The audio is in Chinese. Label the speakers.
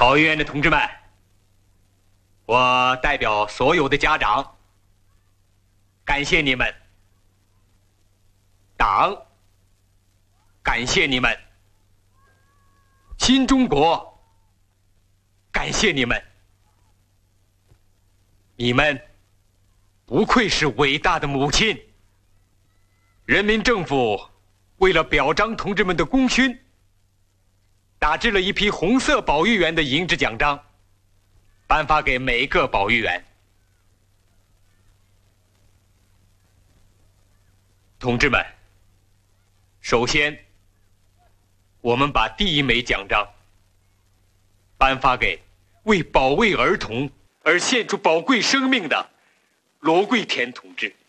Speaker 1: 保育员的同志们，我代表所有的家长，感谢你们；党，感谢你们；新中国，感谢你们。你们不愧是伟大的母亲。人民政府为了表彰同志们的功勋，打制了一批红色保育员的银质奖章，颁发给每个保育员。同志们，首先，我们把第一枚奖章颁发给为保卫儿童而献出宝贵生命的罗桂田同志。